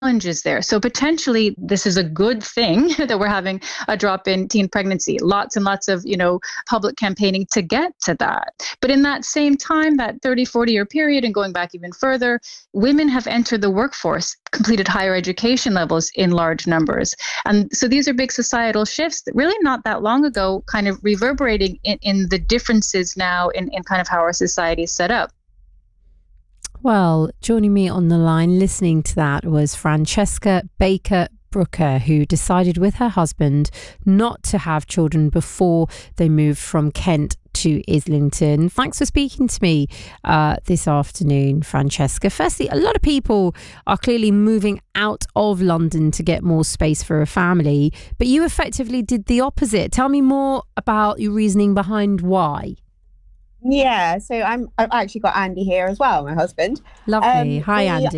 challenges there. So potentially this is a good thing that we're having a drop in teen pregnancy. Lots and lots of, public campaigning to get to that. But in that same time, that 30, 40-year period, and going back even further, women have entered the workforce, completed higher education levels in large numbers. And so these are big societal shifts that really not that long ago kind of reverberating in the differences now in kind of how our society is set up. Well, joining me on the line, listening to that, was Francesca Baker Brooker, who decided with her husband not to have children before they moved from Kent to Islington. Thanks for speaking to me this afternoon, Francesca. Firstly, a lot of people are clearly moving out of London to get more space for a family, but you effectively did the opposite. Tell me more about your reasoning behind why. Yeah, so I've actually got Andy here as well, my husband. Lovely. Hi, Andy.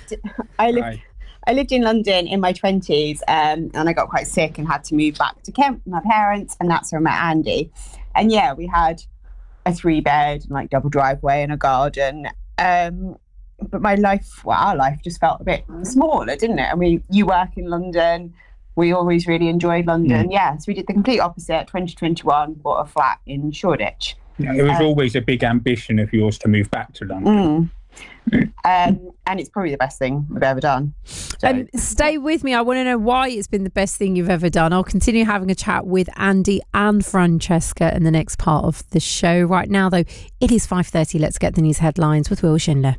I lived in London in my 20s, and I got quite sick and had to move back to Kent with my parents, and that's where I met Andy. And yeah, we had a 3-bed, like double driveway and a garden. But our life just felt a bit smaller, didn't it? And you work in London. We always really enjoyed London. Yeah, so we did the complete opposite. 2021, bought a flat in Shoreditch. Yeah, it was always a big ambition of yours to move back to London. And it's probably the best thing we've ever done. So. Stay with me. I want to know why it's been the best thing you've ever done. I'll continue having a chat with Andy and Francesca in the next part of the show. Right now, though, it is 5:30. Let's get the news headlines with Will Schindler.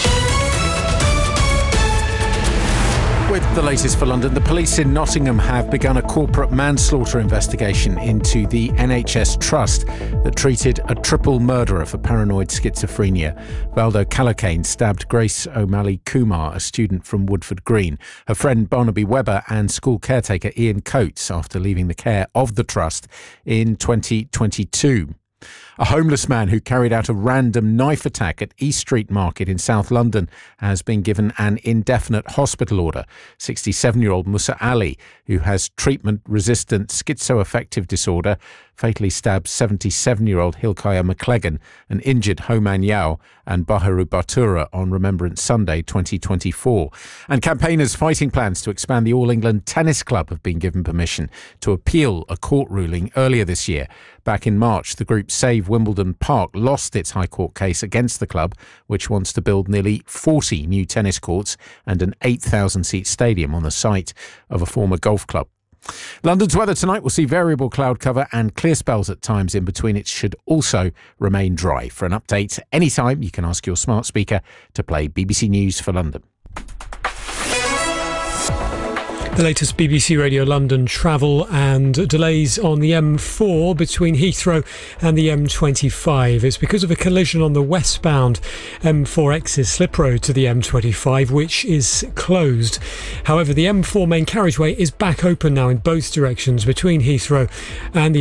With the latest for London, the police in Nottingham have begun a corporate manslaughter investigation into the NHS trust that treated a triple murderer for paranoid schizophrenia. Valdo Calocane stabbed Grace O'Malley Kumar, a student from Woodford Green, her friend Barnaby Webber and school caretaker Ian Coates after leaving the care of the trust in 2022. A homeless man who carried out a random knife attack at East Street Market in South London has been given an indefinite hospital order. 67-year-old Musa Ali, who has treatment-resistant schizoaffective disorder, fatally stabbed 77-year-old Hilkiah McCleggan and injured Homan Yao and Baharu Batura on Remembrance Sunday 2024. And campaigners fighting plans to expand the All England Tennis Club have been given permission to appeal a court ruling earlier this year. Back in March, the group Save Wimbledon Park lost its High Court case against the club, which wants to build nearly 40 new tennis courts and an 8,000-seat stadium on the site of a former golf club. London's weather tonight will see variable cloud cover and clear spells at times in between. It should also remain dry. For an update anytime, you can ask your smart speaker to play BBC News for London. The latest BBC Radio London travel and delays on the M4 between Heathrow and the M25. It's because of a collision on the westbound M4 exit slip road to the M25, which is closed. However, the M4 main carriageway is back open now in both directions between Heathrow and the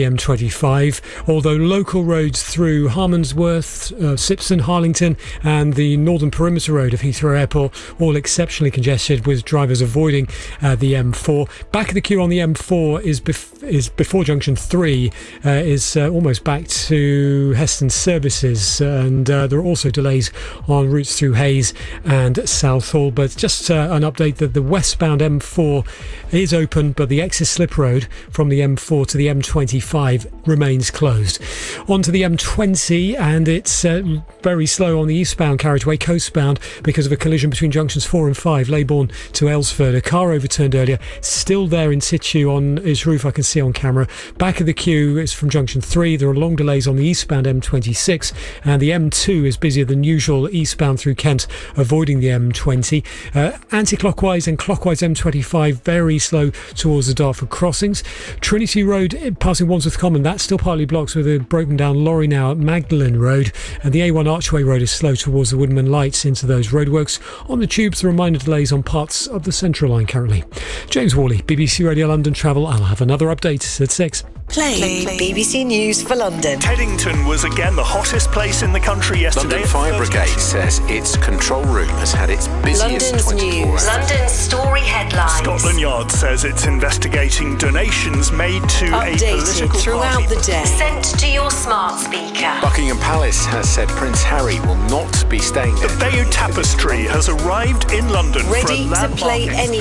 M25, although local roads through Harmondsworth, Sipson, Harlington and the northern perimeter road of Heathrow Airport all exceptionally congested, with drivers avoiding the M4. Back of the queue on the M4 is before junction 3, is almost back to Heston Services, and there are also delays on routes through Hayes and Southall. But just an update that the westbound M4 is open, but the exit slip road from the M4 to the M25 remains closed. On to the M20, and it's very slow on the eastbound carriageway, coastbound, because of a collision between junctions 4 and 5, Leybourne to Elsford. A car overturned earlier, still there in situ on its roof, I can see on camera. Back of the queue is from junction 3. There are long delays on the eastbound M26, and the M2 is busier than usual eastbound through Kent, avoiding the M20. Anti-clockwise and clockwise M25 very slow towards the Dartford crossings. Trinity Road passing Wandsworth Common, that's still partly blocked with a broken down lorry now at Magdalen Road, and the A1 Archway Road is slow towards the Woodman Lights into those roadworks. On the tubes, there are minor delays on parts of the Central Line currently. James Worley, BBC Radio London Travel. I'll have another update at 6. Play BBC News for London. Teddington was again the hottest place in the country yesterday. London Fire Brigade says its control room has had its busiest London's 24 news. London's story headlines. Scotland Yard says it's investigating donations made to a political throughout party. the day. Sent to your smart speaker. Buckingham Palace has said Prince Harry will not be staying there. The Bayeux Tapestry has arrived in London ready for a to play landmark anywhere.